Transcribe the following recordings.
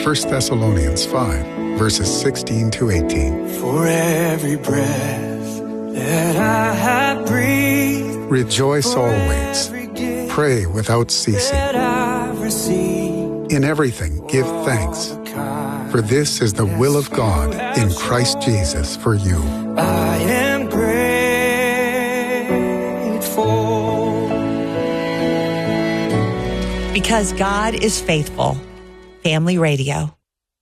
1 Thessalonians 5, verses 16 to 18. For every breath that I have breathed, Rejoice always. Pray without ceasing. In everything, give thanks. For this is the will of God in Christ Jesus for you. I am grateful. Because God is faithful. Family Radio.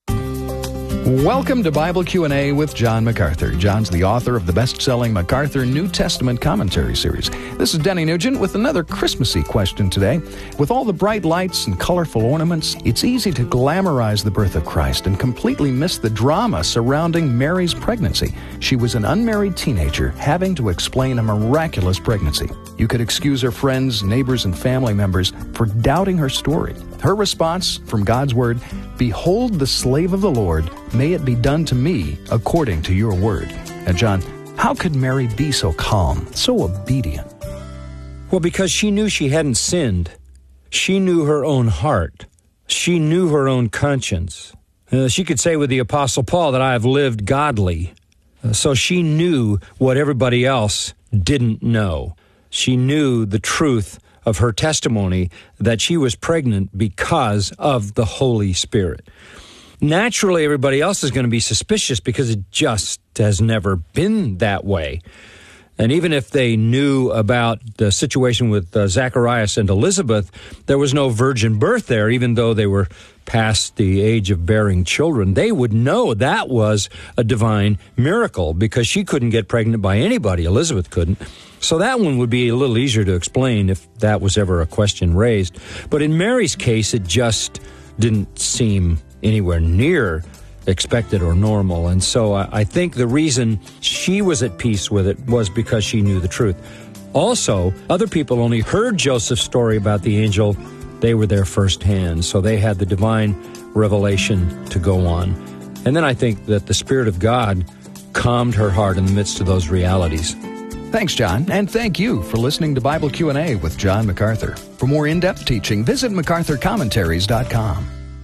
Welcome to Bible Q&A with John MacArthur. John's the author of the best-selling MacArthur New Testament Commentary Series. This is Denny Nugent with another Christmassy question today. With all the bright lights and colorful ornaments, it's easy to glamorize the birth of Christ and completely miss the drama surrounding Mary's pregnancy. She was an unmarried teenager having to explain a miraculous pregnancy. You could excuse her friends, neighbors, and family members for doubting her story. Her response from God's Word, "Behold the slave of the Lord, may it be done to me according to your word." Now, John, how could Mary be so calm, so obedient? Well, because she knew she hadn't sinned. She knew her own heart. She knew her own conscience. She could say with the Apostle Paul that I have lived godly. So she knew what everybody else didn't know. She knew the truth of her testimony that she was pregnant because of the Holy Spirit. Naturally, everybody else is going to be suspicious because it just has never been that way. And even if they knew about the situation with Zacharias and Elizabeth, there was no virgin birth there, even though they were past the age of bearing children. They would know that was a divine miracle because she couldn't get pregnant by anybody. Elizabeth couldn't. So that one would be a little easier to explain if that was ever a question raised. But in Mary's case, it just didn't seem anywhere near expected or normal. And so I think the reason she was at peace with it was because she knew the truth. Also, other people only heard Joseph's story about the angel. They were there firsthand, so they had the divine revelation to go on. And then I think that the Spirit of God calmed her heart in the midst of those realities. Thanks, John, and thank you for listening to Bible Q&A with John MacArthur. For more in-depth teaching, visit MacArthurCommentaries.com.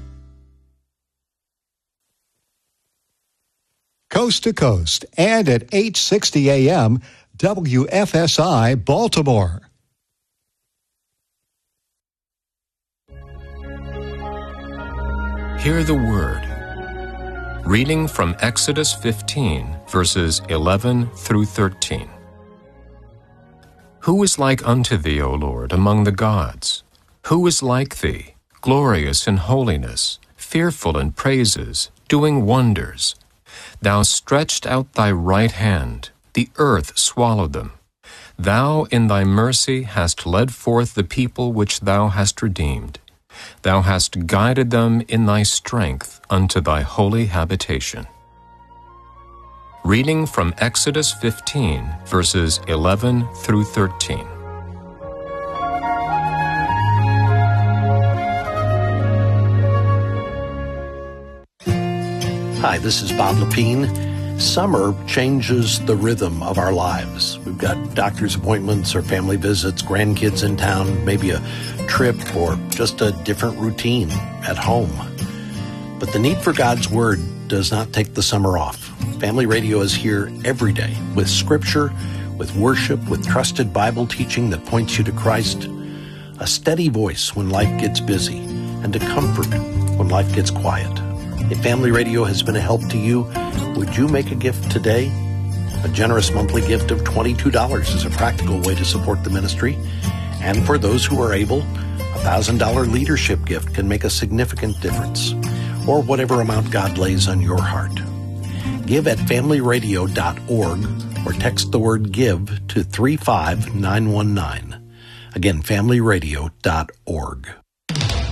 Coast to coast and at 8:60 a.m., WFSI Baltimore. Hear the word. Reading from Exodus 15, verses 11 through 13. Who is like unto thee, O Lord, among the gods? Who is like thee, glorious in holiness, fearful in praises, doing wonders? Thou stretched out thy right hand, the earth swallowed them. Thou in thy mercy hast led forth the people which thou hast redeemed. Thou hast guided them in thy strength unto thy holy habitation. Reading from Exodus 15, verses 11 through 13. Hi, this is Bob Lepine. Summer changes the rhythm of our lives. We've got doctor's appointments or family visits, grandkids in town, maybe a trip or just a different routine at home. But the need for God's Word does not take the summer off. Family Radio is here every day with Scripture, with worship, with trusted Bible teaching that points you to Christ, a steady voice when life gets busy, and a comfort when life gets quiet. If Family Radio has been a help to you, would you make a gift today? A generous monthly gift of $22 is a practical way to support the ministry. And for those who are able, a $1,000 leadership gift can make a significant difference, or whatever amount God lays on your heart. Give at familyradio.org or text the word GIVE to 35919. Again, familyradio.org.